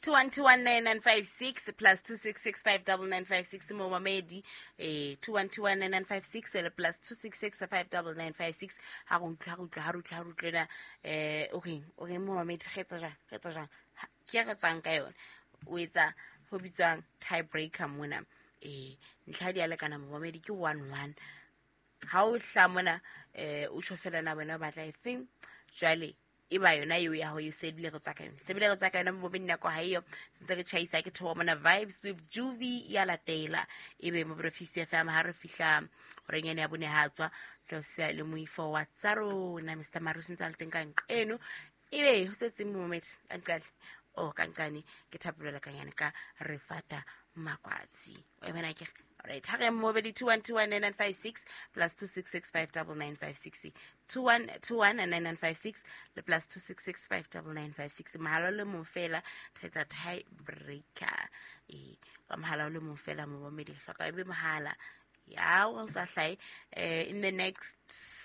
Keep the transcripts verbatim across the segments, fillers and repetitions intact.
two one two one nine nine five six plus two six six five nine nine five six mo mamedi eh two one two one nine nine five six plus two six six five nine nine five six ha go ntla go tla rutla rutlena eh okay okay mo mamedi getsa ja getsa ja ke ga tsang ka yona o etsa ho bitswang tie breaker mona eh ntlha di ale kana mo mamedi ke one one ha o hla mona eh o tshofela na bona ba tla efeng jwale e ba yona yo ya ho you said le go tsaka yona se bile go tsaka yona mo benne ko ha iyo sentse ke chaisa ke thoba mona vibes with Juvie ya la Taylor e be mo P C F M ha re fihla re ngene ya bone ha tswa tlo se le mo ifo wa tsaro na Mister Marusin tsa le teng ka nqeno e be ho setse mo moment ankale o kankane ke thapolela kanyane ka re fata makwatsi o bona ke right ha re mo be two one two one nine nine five six plus two six six five nine nine five six two one two one nine nine five six le plus two six six five nine nine five six mahalo le mo fela thetsa tie breaker e ka mahalo le mo fela mo bomedi hloka e be mahala ya o sa hlai eh in the next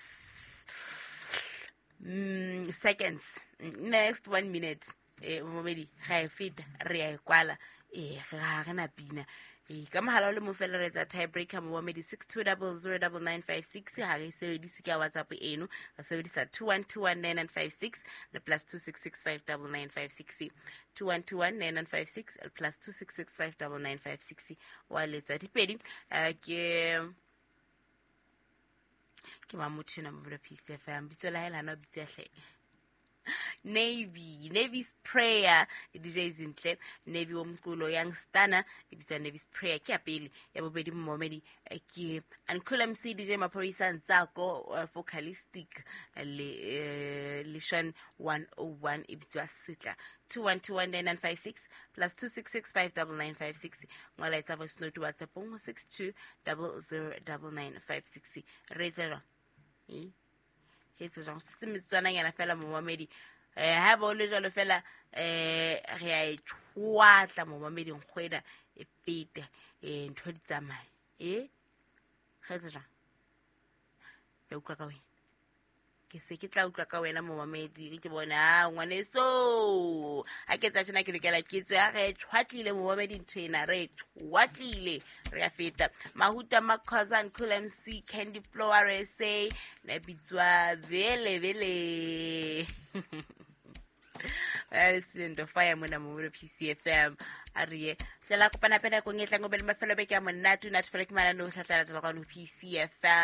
mm, seconds next one minute eh bomedi ga e fit re a kwala eh ga ga na pina e ka mahala le mo fela re tsa tie breaker mo bomedi six two zero zero nine nine five six ha re se di se ka WhatsApp eno ka se di sa two one two one nine nine five six le plus two six six five nine nine five six two one two one nine nine five six plus two six six five nine nine five six wa letsa dipedi ke ke ba mothina mo P C F M bitso la hela na bitsehle Navy Navy's prayer D J Zinhle Navy womkulo youngstana ibitsa Navy's prayer ke apeli ya bobedi momedi ke Ankula M C D J Maphorisa Ntsako vocalistic le lishon one oh one ibitsa sitla two one two one nine nine five six plus two six six five nine nine five six ngola isa voice note WhatsApp six two zero zero nine nine five six rezero e hetso jang se metswana ngana fela mo mamedi eh ha ba o le jalo fela eh re a itshwatla mo mamedi ngweda e pete e ntho di tsamaya eh hetso jang ke utlwa ka wena ke se ke tla utlwa ka wena mo mamedi ke bona ngwane so ha ke tsa tsena ke lokela ke tswa re tshwatlile mo mamedi nthena re tshwatlile re a feta mahuta makhazan cool M C Candy Flower say na bitswa vele vele Sindo fire mona mo P C F M ariye hlela kopana pena go ngetla ngobele mafelo be ke a monatu na tfela ke mana no hlatla tla go P C F M